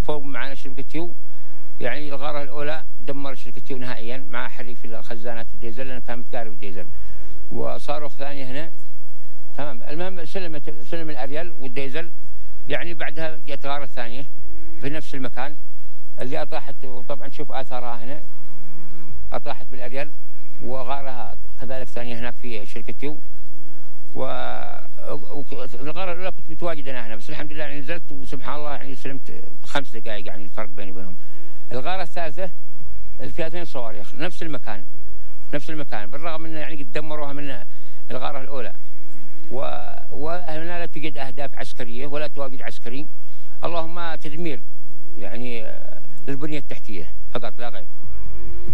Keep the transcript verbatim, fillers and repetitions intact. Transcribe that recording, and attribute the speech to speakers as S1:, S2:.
S1: وفوق معنا شركة يو. يعني الغارة الأولى دمر شركة يو نهائيا مع حريق في الخزانات الديزل لأنه كان متقارب الديزل، وصاروخ ثاني هنا تمام. المهم سلمت سلم الأريال والديزل. يعني بعدها جت غارة ثانية في نفس المكان اللي أطاحت، وطبعا شوف آثارها هنا، أطاحت بالأريال، وغارها كذلك ثانية هناك في شركة يو. والغارة الأولى كنت متواجد أنا هنا، بس الحمد لله يعني نزلت وسبحان الله يعني سلمت خمس دقائق يعني الفرق بيني وبينهم. الغارة الثالثة فيها اثنين صواريخ نفس المكان نفس المكان بالرغم أنه يعني قد دمروها من الغارة الأولى، وهنا لا توجد أهداف عسكرية ولا تواجد عسكري، اللهم تدمير يعني للبنية التحتية فقط لا غير.